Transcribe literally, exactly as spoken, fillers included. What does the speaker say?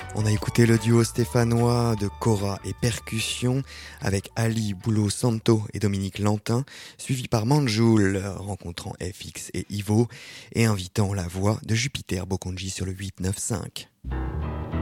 On a écouté le duo stéphanois de Cora et Percussion avec Ali Boulot Santo et Dominique Lantin, suivi par Manjoul rencontrant F X et Ivo et invitant la voix de Jupiter Bokonji sur le huit neuf cinq.